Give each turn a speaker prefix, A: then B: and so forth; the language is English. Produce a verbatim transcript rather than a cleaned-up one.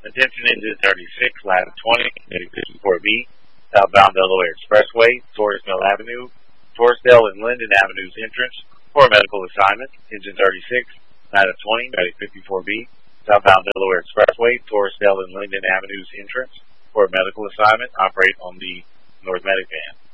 A: Attention engine thirty-six, ladder twenty, Medic fifty-four B, southbound Delaware Expressway, Torres Mill Avenue, Torresdale and Linden Avenues entrance for a medical assignment. Engine thirty-six, ladder twenty, Medic fifty-four B, southbound Delaware Expressway, Torresdale and Linden Avenues entrance for a medical assignment. Operate on the North Medic van.